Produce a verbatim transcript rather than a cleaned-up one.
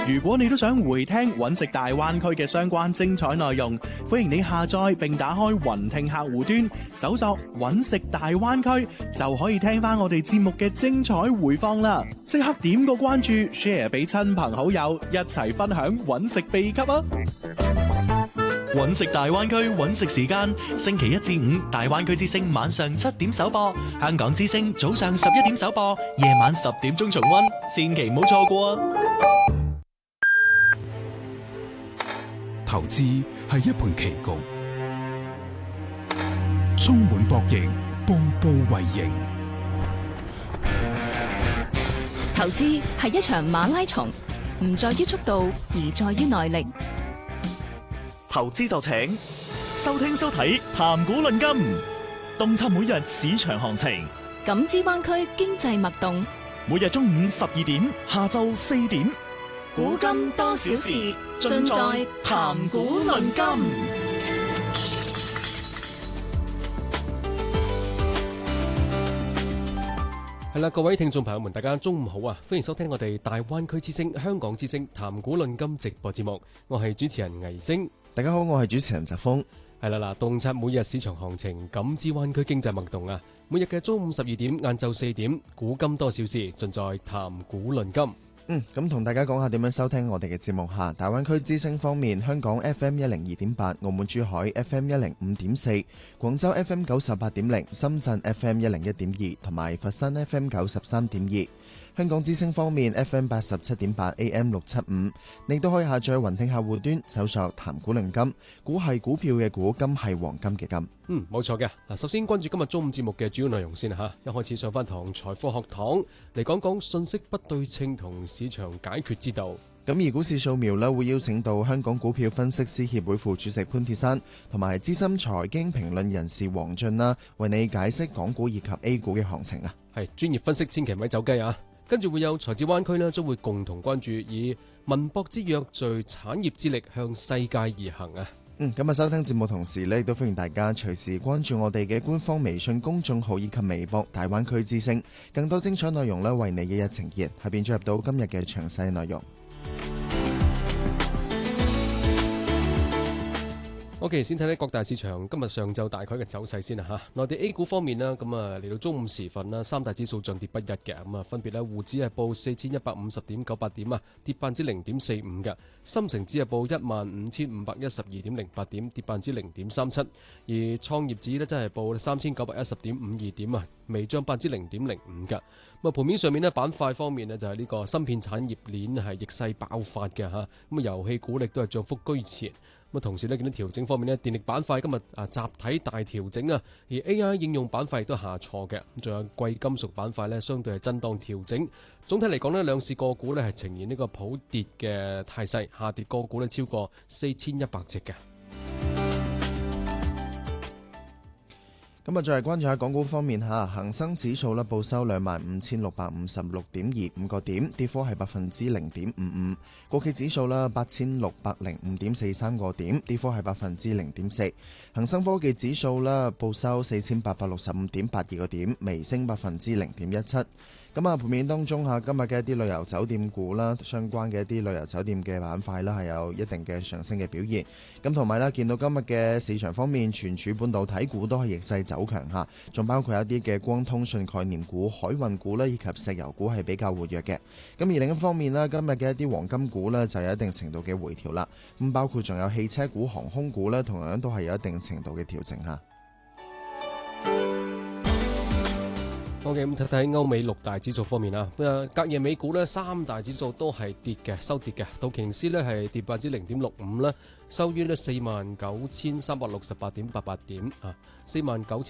如果你都想回聽揾食大灣區嘅相關精彩內容，歡迎你下載並打開雲聽客戶端，搜索揾食大灣區，就可以聽翻我哋節目嘅精彩回放啦！即刻點個關注 ，share 俾親朋好友，一齊分享揾食秘笈啊！揾食大灣區揾食時間，星期一至五大灣區之聲晚上七點首播，香港之聲早上十一點首播，夜晚十點鐘重溫，千祈唔好錯過啊！ 投資係一盤棋局，充滿博弈，步步為營。 投資係一場馬拉松，唔在於速度，而在於耐力。 投資就請收聽收睇談股論金，洞察每日市場行情， 感知灣區經濟脈動。 每日中午十二點，下晝四點， 古今多少事，盡在談股論金。 係啦，各位聽眾朋友們，大家中午好啊！歡迎收聽我哋大灣區之聲、香港之聲談股論金直播節目，我係主持人倪星。 大家好，我係主持人澤峰。 係啦嗱，洞察每日市場行情，感知灣區經濟脈動啊！每日嘅中午十二點、晏晝四點，古今多少事，盡在談股論金。 嗯，咁同大家講下點樣收聽我哋嘅節目吓。大灣區之聲方面，香港 F M 一零二點八，澳門珠海 F M 一零五點四，廣州 F M 九十八點零，深圳 F M 一零一點二，同埋佛山 F M 九十三點二。香港之聲方面 F M 八十七點八 A M 六七五，你都可以下載雲聽客戶端搜索談股論金，股係股票嘅股，金係黃金嘅金。 嗯，冇錯嘅。嗱，首先關注今日中午節目嘅主要內容先吓。一開始上翻堂財科學堂嚟講講信息不對稱同市場解決之道。 咁而股市掃描呢，會邀請到香港股票分析師協會副主席潘鐵珊同埋資深財經評論人士黃俊啦，為你解釋港股以及 A 股嘅行情啊。 係專業分析，千祈咪走雞啊！跟住會有財智灣區呢，將會共同關注以文博之躍聚產業之力向世界而行啊！ 嗯，咁啊，收聽節目同時呢，亦都歡迎大家隨時關注我哋嘅官方微信公眾號以及微博大灣區之聲，更多精彩內容呢，為你一一呈現。下邊進入到今日嘅詳細內容。 OK， 先睇睇各大市場今日上晝大概嘅走勢先啦嚇。內地 A 股方面啦，咁啊嚟到中午時分啦，三大指數漲跌不一嘅，咁啊分別咧，滬指係報四千一百五十點九八點啊，跌百分之零點四五嘅；深成指係報一萬五千五百一十二點零八點，跌百分之零點三七；而創業指咧真係報三千九百一十點五二點啊，微漲百分之零點零五嘅。咁啊盤面上面咧，板塊方面呢，就係呢個芯片產業鏈係逆勢爆發嘅嚇，咁啊遊戲股力都係漲幅居前。咁同時咧，見到調整方面咧，電力板塊今日啊集體大調整啊，而 A I 應用板塊亦都下挫嘅。咁仲有貴金屬板塊咧，相對係震盪調整。總體嚟講咧，兩市個股咧係呈現呢個普跌嘅態勢，下跌個股咧超過四千一百隻嘅。 咁啊，再嚟關注下港股方面吓，恒生指數咧報收兩萬五千六百五十六點二五個點，跌幅係百分之零點五五。國企指數咧八千六百零五點四三個點，跌幅係百分之零點四。恒生科技指數咧報收四千八百六十五點八二個點，微升百分之零點一七。咁啊，盤面當中嚇，今日嘅一啲旅遊酒店股啦，相關嘅一啲旅遊酒店嘅板塊啦，係有一定嘅上升嘅表現。咁同埋咧，見到今日嘅市場方面，存儲半導體股都係逆勢走強嚇，仲包括一啲嘅光通訊概念股、海運股啦，以及石油股係比較活躍嘅。咁而另一方面咧，今日嘅一啲黃金股呢，就有一定程度嘅回調啦。咁包括仲有汽車股、航空股呢，同樣都係有一定程度嘅調整嚇。 OK， 咁睇睇歐美六大指數方面啊，隔夜美股呢，三大指數都係跌嘅，收跌嘅。道瓊斯呢係跌百分之零點六五啦，收於呢四萬九千三百六十八點八八點啊，四萬九千。